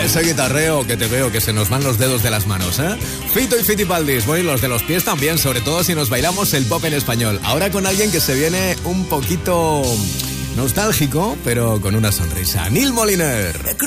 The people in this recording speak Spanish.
ese guitarreo que te veo que se nos van los dedos de las manos, ¿eh? Fito y Fitipaldis, bueno, y los de los pies también, sobre todo si nos bailamos el pop en español. Ahora con alguien que se viene un poquito nostálgico, pero con una sonrisa. Neil Moliner.